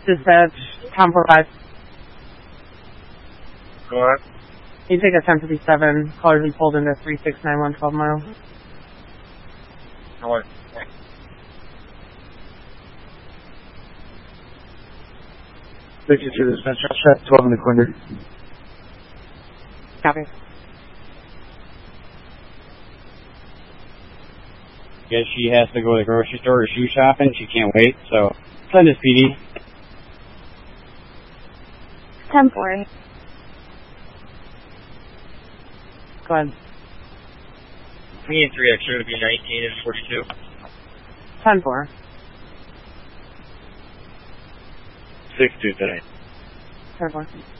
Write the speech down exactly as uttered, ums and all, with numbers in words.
Dispatch, Tom four five. Go on. You take a ten fifty-seven, callers been pulled into three six nine one twelve mile. Go on. fifty-two dispatch, shot twelve in the corner. Copy. Guess she has to go to the grocery store or shoe shopping. She can't wait, so send us P D. ten four. Go ahead. Me and three extra to be nineteen and forty-two. ten four. six two today. ten four.